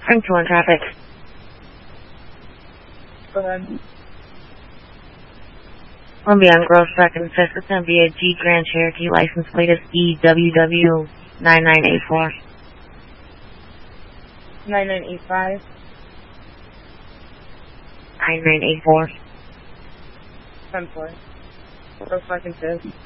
Frank 2 on traffic. Go ahead. Gonna be on Grove Second Fifth. It's gonna be a Jeep Grand Cherokee. License plate is EWW 9984. 9985. 9984. 10-4. Grove Second Fifth.